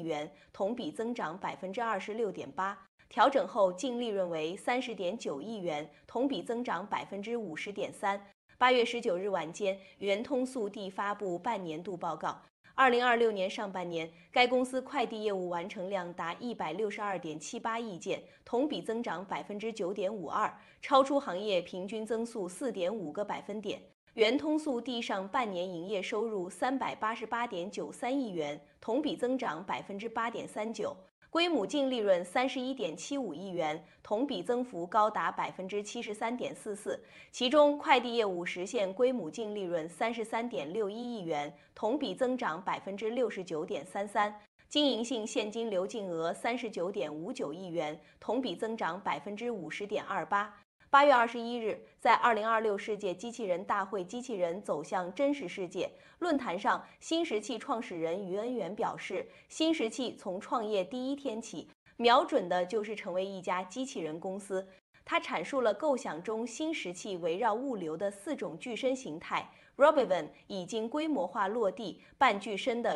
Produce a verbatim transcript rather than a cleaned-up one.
元，同比增长百分之二十六点八。调整后净利润为三十点九亿元，同比增长百分之五十点三。八月十九日晚间，圆通速递发布半年度报告。二零二六年上半年，该公司快递业务完成量达一百六十二点七八亿件，同比增长百分之九点五二，超出行业平均增速四点五个百分点。圆通速递上半年营业收入三百八十八点九三亿元，同比增长百分之八点三九。归母净利润三十一点七五亿元，同比增幅高达百分之七十三点四四。其中，快递业务实现归母净利润三十三点六一亿元，同比增长百分之六十九点三三。经营性现金流净额三十九点五九亿元，同比增长百分之五十点二八。八月二十一日，在二零二六世界机器人大会机器人走向真实世界论坛上，新石器创始人于恩元表示，新石器从创业第一天起，瞄准的就是成为一家机器人公司。他阐述了构想中新石器围绕物流的四种具身形态 ，Robovan 已经规模化落地，半具身的